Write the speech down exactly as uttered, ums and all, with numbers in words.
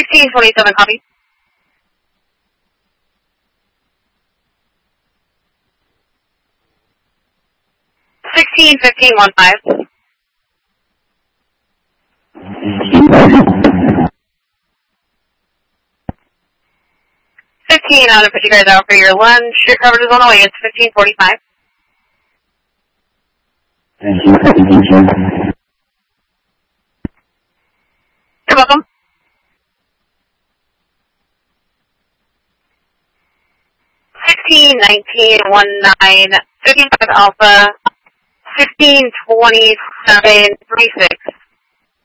sixteen twenty-seven, copy. sixteen fifteen one five. fifteen, I'm going to put you guys out for your lunch. Your coverage is on the way. It's fifteen forty-five. Thank you. You're welcome. sixteen nineteen nineteen, fifteen five Alpha, sixteen twenty-seven thirty-six.